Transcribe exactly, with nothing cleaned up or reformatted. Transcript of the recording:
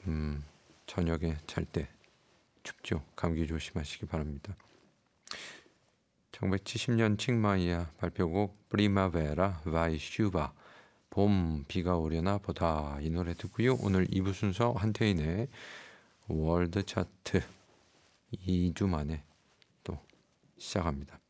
음, 저녁에 잘 때 춥죠. 감기 조심하시기 바랍니다. 천구백칠십 년 칭마이야 발표곡 프리마베라 바이슈바 봄 비가 오려나 보다 이 노래 듣고요. 오늘 이 부 순서 한태인의 월드 차트 이 주 만에 또 시작합니다.